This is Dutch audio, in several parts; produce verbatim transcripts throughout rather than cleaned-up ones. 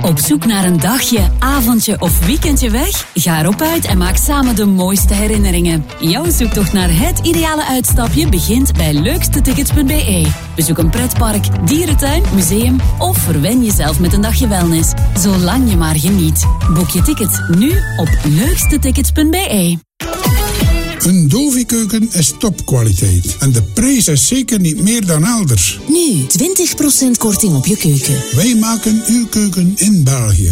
Op zoek naar een dagje, avondje of weekendje weg? Ga erop uit en maak samen de mooiste herinneringen. Jouw zoektocht naar het ideale uitstapje begint bij leukste tickets punt b e. Bezoek een pretpark, dierentuin, museum of verwen jezelf met een dagje wellness. Zolang je maar geniet. Boek je tickets nu op leukste tickets punt b e. Een Dovi-keuken is topkwaliteit. En de prijs is zeker niet meer dan elders. Nu twintig procent korting op je keuken. Wij maken uw keuken in België.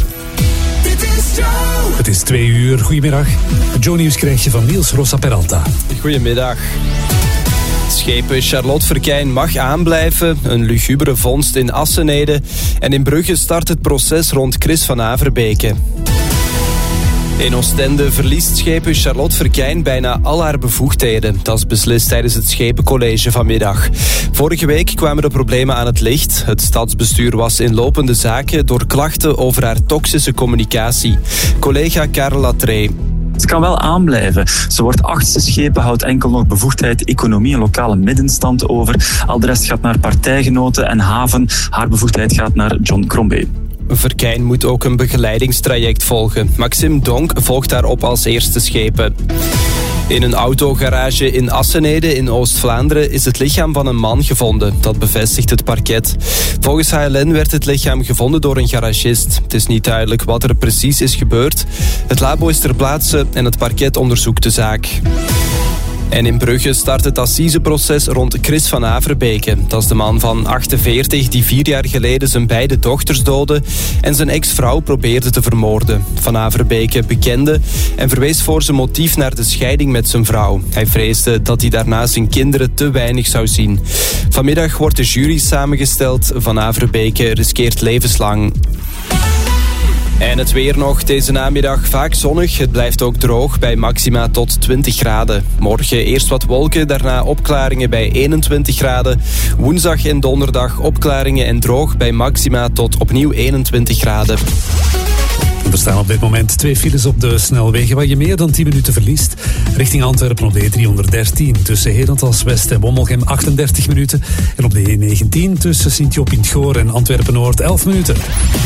Het is twee uur. Goedemiddag. Het Joe-nieuws krijg je van Niels Rosa Peralta. Goedemiddag. Schepen Charlotte Verkijn mag aanblijven. Een lugubere vondst in Assenede. En in Brugge start het proces rond Chris van Averbeke. In Oostende verliest schepen Charlotte Verkijn bijna al haar bevoegdheden. Dat is beslist tijdens het Schepencollege vanmiddag. Vorige week kwamen de problemen aan het licht. Het stadsbestuur was in lopende zaken door klachten over haar toxische communicatie. Collega Karel Latree. Ze kan wel aanblijven. Ze wordt achtste schepen, houdt enkel nog bevoegdheid economie en lokale middenstand over. Al de rest gaat naar partijgenoten en haven. Haar bevoegdheid gaat naar John Crombie. Verkijn moet ook een begeleidingstraject volgen. Maxime Donk volgt daarop als eerste schepen. In een autogarage in Assenede in Oost-Vlaanderen is het lichaam van een man gevonden. Dat bevestigt het parket. Volgens H L N werd het lichaam gevonden door een garagist. Het is niet duidelijk wat er precies is gebeurd. Het labo is ter plaatse en het parket onderzoekt de zaak. En in Brugge start het assiseproces rond Chris van Averbeke. Dat is de man van achtenveertig die vier jaar geleden zijn beide dochters doodde en zijn ex-vrouw probeerde te vermoorden. Van Averbeke bekende en verwees voor zijn motief naar de scheiding met zijn vrouw. Hij vreesde dat hij daarna zijn kinderen te weinig zou zien. Vanmiddag wordt de jury samengesteld. Van Averbeke riskeert levenslang. En het weer nog deze namiddag vaak zonnig. Het blijft ook droog bij maxima tot twintig graden. Morgen eerst wat wolken, daarna opklaringen bij eenentwintig graden. Woensdag en donderdag opklaringen en droog bij maxima tot opnieuw eenentwintig graden. Er staan op dit moment twee files op de snelwegen waar je meer dan tien minuten verliest. Richting Antwerpen op de E driehonderddertien tussen Herentals West en Wommelgem achtendertig minuten. En op de E negentien tussen Sint-Job in het Goor en Antwerpen Noord elf minuten.